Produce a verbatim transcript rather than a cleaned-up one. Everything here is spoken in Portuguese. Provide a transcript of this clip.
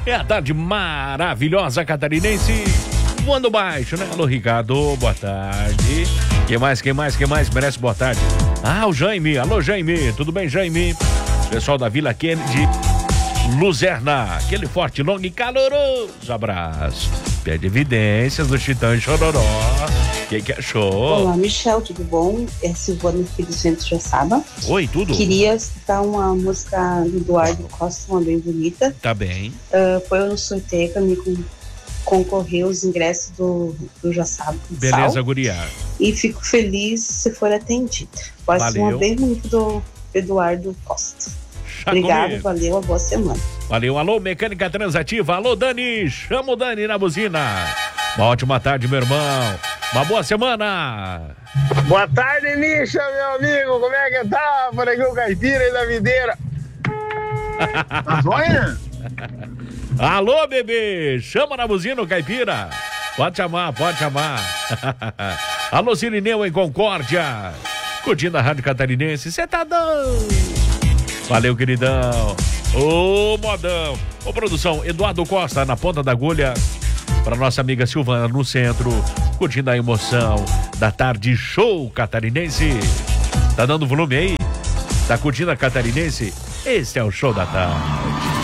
É a tarde maravilhosa catarinense. Voando baixo, né? Alô, Ricardo, boa tarde. Quem mais, quem mais, quem mais merece boa tarde? Ah, o Jaime. Alô, Jaime. Tudo bem, Jaime? Pessoal da Vila Kennedy, Luzerna. Aquele forte, longo e caloroso abraço. Pede evidências do Chitão e Chororó. O que que achou? Olá, Michel, tudo bom? É Silvana aqui do Centro de Joaçaba. Oi, tudo? Queria citar uma música do Eduardo Costa, uma bem bonita. Tá bem. Uh, foi no sorteio que me concorreu os ingressos do, do Joaçaba. Beleza, guria. E fico feliz se for atendida. Pode ser uma bem bonita do Eduardo Costa. Chá Obrigado, comigo. valeu, uma boa semana. Valeu, alô, Mecânica Transativa. Alô, Dani. Chama o Dani na buzina. Uma ótima tarde, meu irmão. Uma boa semana. Boa tarde, Misha, meu amigo. Como é que tá? Por aqui o Caipira e da Videira. Tá joia? Alô, bebê. Chama na buzina o Caipira. Pode chamar, pode chamar. Alô, Cirineu em Concórdia. Curtindo a Rádio Catarinense. Cê tá doido? Valeu, queridão. Ô, modão. Ô, produção, Eduardo Costa na ponta da agulha. Para nossa amiga Silvana no centro, curtindo a emoção da tarde show catarinense. Tá dando volume aí? Tá curtindo a catarinense? Esse é o show da tarde.